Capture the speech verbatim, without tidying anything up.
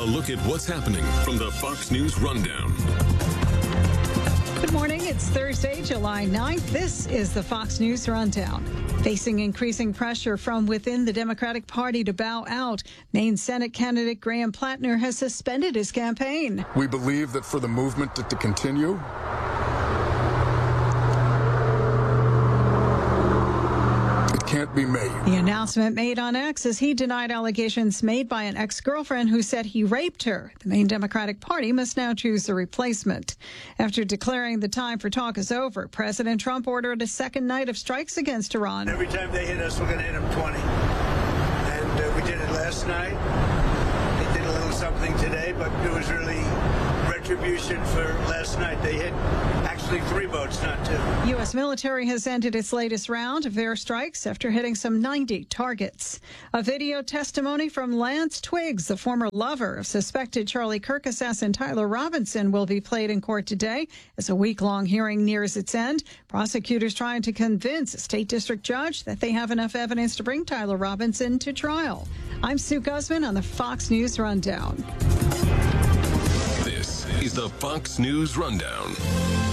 look at what's happening from the Fox News Rundown. Good morning. It's Thursday, July ninth. This is the Fox News Rundown. Facing increasing pressure from within the Democratic Party to bow out, Maine Senate candidate Graham Plattner has suspended his campaign. We believe that for the movement to, to continue, can't be made. The announcement made on X as he denied allegations made by an ex-girlfriend who said he raped her. The Maine Democratic Party must now choose a replacement. After declaring the time for talk is over, President Trump ordered a second night of strikes against Iran. Every time they hit us, we're going to hit them twenty. And uh, we did it last night. They did a little something today, but it was really retribution for last night. They hit actually three boats, not two. U S military has ended its latest round of airstrikes after hitting some ninety targets. A video testimony from Lance Twiggs, the former lover of suspected Charlie Kirk assassin Tyler Robinson, will be played in court today as a week-long hearing nears its end. Prosecutors trying to convince a state district judge that they have enough evidence to bring Tyler Robinson to trial. I'm Sue Guzman on the Fox News Rundown. This is the Fox News Rundown.